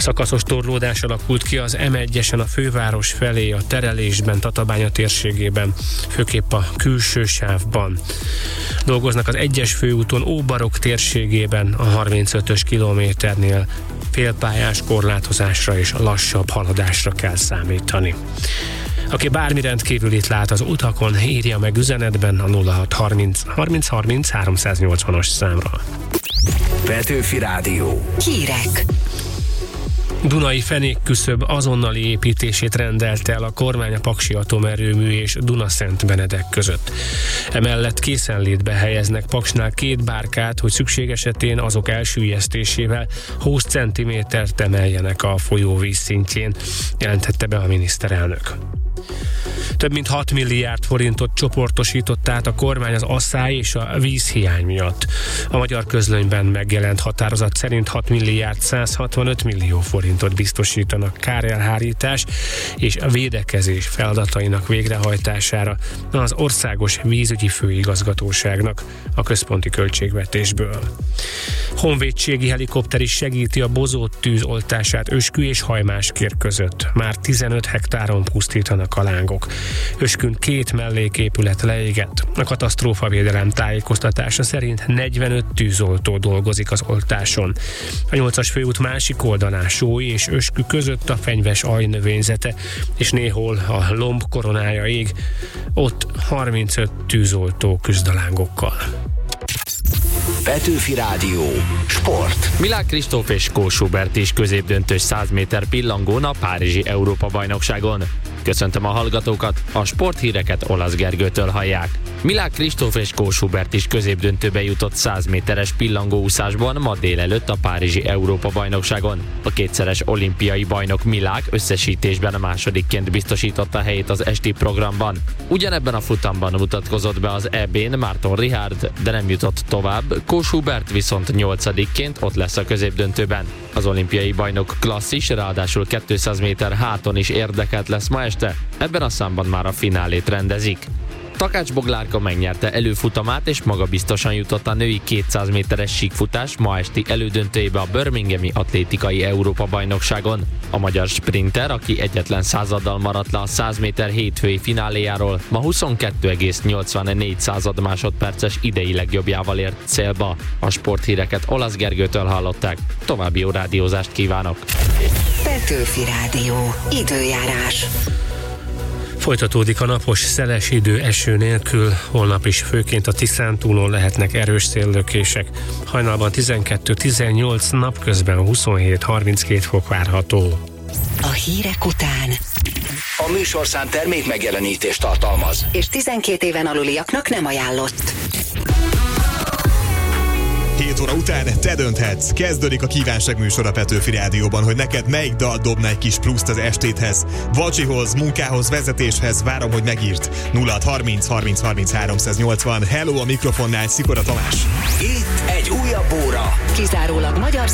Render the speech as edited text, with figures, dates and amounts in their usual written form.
Szakaszos torlódás alakult ki az M1-esen a főváros felé, a terelésben, Tatabánya térségében, főképp a külső sávban. Dolgoznak az 1-es főúton Óbarok térségében, a 35-ös kilométernél félpályás korlátozásra és lassabb haladásra kell számítani. Aki bármi rendkívülit lát az utakon, írja meg üzenetben a 0630 30 30 380-as számra. Petőfi Rádió. Hírek. Dunai fenékküszöb azonnali építését rendelte el a kormány a Paksi Atomerőmű és Dunaszent Benedek között. Emellett készenlétbe helyeznek Paksnál 2 bárkát, hogy szükség esetén azok elsüllyesztésével 20 centimétert emeljenek a folyóvíz szintjén, jelentette be a miniszterelnök. Több mint 6 milliárd forintot csoportosított át a kormány az asszály és a vízhiány miatt. A Magyar Közlönyben megjelent határozat szerint 6 milliárd 165 millió forintot biztosítanak kárelhárítás és a védekezés feladatainak végrehajtására az Országos Vízügyi Főigazgatóságnak a központi költségvetésből. Honvédségi helikopter is segíti a bozót tűz oltását Öskü és Hajmáskér között. Már 15 hektáron pusztítanak a lángok. Öskün 2 melléképület leégett. A katasztrófavédelem tájékoztatása szerint 45 tűzoltó dolgozik az oltáson. A 8-as főút másik oldalán Sóly és Öskü között a fenyves ajnövényzete, és néhol a lomb koronája ég. Ott 35 tűzoltó küzd a lángokkal. Petőfi Rádió. Sport. Milák Kristóf és Kós Hubert is középdöntős 100 méter pillangón a párizsi Európa-bajnokságon. Köszöntöm a hallgatókat, a sporthíreket Olasz Gergőtől hallják. Milák Kristóf és Kós Hubert is középdöntőbe jutott 100 méteres pillangóúszásban ma délelőtt a párizsi Európa-bajnokságon. A 2-szeres olimpiai bajnok Milák összesítésben a másodikként biztosította helyét az esti programban. Ugyanebben a futamban mutatkozott be az EB-n Márton Richard, de nem jutott tovább, Kós Hubert viszont 8-ként ott lesz a középdöntőben. Az olimpiai bajnok klasszis, ráadásul 200 méter háton is érdekelt lesz ma este, ebben a számban már a finálét rendezik. Takács Boglárka megnyerte előfutamát és magabiztosan jutott a női 200 méteres síkfutás ma esti elődöntőjébe a Birminghami Atlétikai Európa-bajnokságon. A magyar sprinter, aki egyetlen századdal maradt le a 100 méter hétfői fináléjáról, ma 22,84 másodperces idei legjobbjával ért célba. A sporthíreket Olasz Gergőtől hallották. További jó rádiózást kívánok! Petőfi Rádió. Időjárás. Folytatódik a napos, szeles idő eső nélkül, holnap is főként a Tiszántúlon lehetnek erős széllökések. Hajnalban 12-18, napközben 27-32 fok várható. A hírek után A műsorszám termék megjelenítést tartalmaz, és 12 éven aluliaknak nem ajánlott. 7 óra után te dönthetsz. Kezdődik a kívánság műsor a Petőfi Rádióban, hogy neked melyik dal dobna egy kis pluszt az estéthez. Vacsihoz, munkához, vezetéshez, várom, hogy megírt. 0630 30 30 380. Hello, a mikrofonnál Szikora Tamás. itt egy újabb óra. Kizárólag magyar